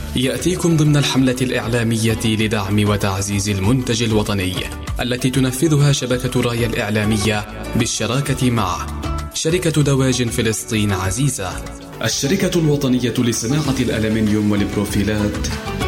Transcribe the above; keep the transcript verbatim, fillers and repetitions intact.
يأتيكم ضمن الحملة الإعلامية لدعم وتعزيز المنتج الوطني التي تنفذها شبكة رايا الإعلامية بالشراكة مع شركة دواجن فلسطين عزيزة، الشركة الوطنية لصناعة الألمنيوم والبروفيلات